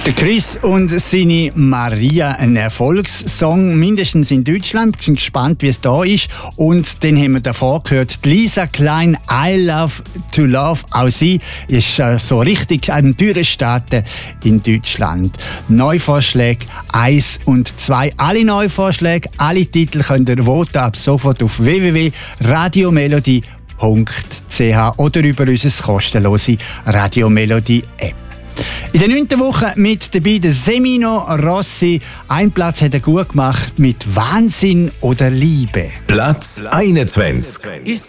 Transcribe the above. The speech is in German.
Der Chris und seine Maria, ein Erfolgssong, mindestens in Deutschland. Ich bin gespannt, wie es da ist. Und dann haben wir davor gehört, Lisa Klein, I Love to Love. Auch sie ist so richtig am Türen in Deutschland. Neuvorschläge 1 und 2. Alle Neuvorschläge, alle Titel könnt ihr voten ab sofort auf www.radiomelodie.ch oder über unsere kostenlose Radiomelodie-App. In der 9. Woche mit dabei der Semino Rossi. Ein Platz hat er gut gemacht mit Wahnsinn oder Liebe. Platz 21.